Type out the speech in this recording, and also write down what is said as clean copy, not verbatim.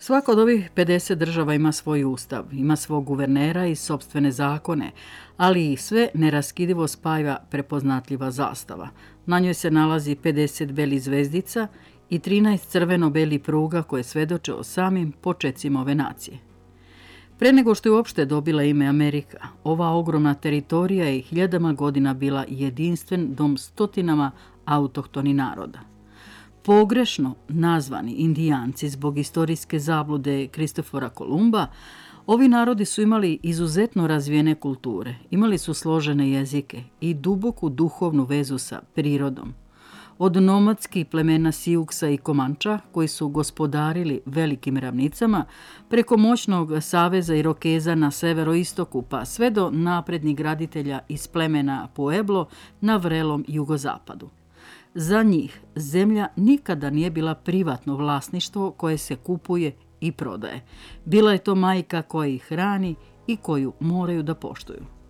Svaka od ovih 50 država ima svoj ustav, ima svog guvernera i sopstvene zakone, ali ih sve neraskidivo spaja prepoznatljiva zastava. Na njoj se nalazi 50 belih zvezdica i 13 crveno-belih pruga koje svedoče o samim počecima ove nacije. Pre nego što je uopšte dobila ime Amerika, ova ogromna teritorija je hiljadama godina bila jedinstven dom stotinama autohtonih naroda. Pogrešno nazvani Indijanci zbog istorijske zablude Kristofora Kolumba, ovi narodi su imali izuzetno razvijene kulture, imali su složene jezike i duboku duhovnu vezu sa prirodom. Od nomadskih plemena Siuksa i Komanča, koji su gospodarili velikim ravnicama, preko moćnog saveza Irokeza na severoistoku, pa sve do naprednih graditelja iz plemena Pueblo na vrelom jugozapadu. Za njih zemlja nikada nije bila privatno vlasništvo koje se kupuje i prodaje. Bila je to majka koja ih hrani i koju moraju da poštuju.